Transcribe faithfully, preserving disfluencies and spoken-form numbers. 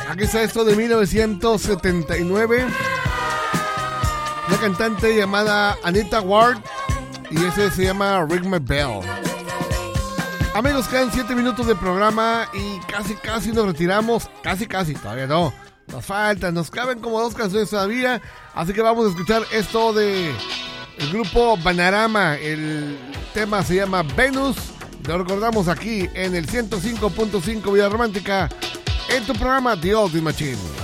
Aquí está esto de mil novecientos setenta y nueve. Una cantante llamada Anita Ward. Y ese se llama Ring My Bell. Amigos, quedan siete minutos de programa y casi casi nos retiramos. Casi casi, todavía no. Nos faltan, nos caben como dos canciones todavía. Así que vamos a escuchar esto de el grupo Bananarama. El tema se llama Venus. Lo recordamos aquí en el ciento cinco punto cinco Vida Romántica, en tu programa The Ultimate Machine.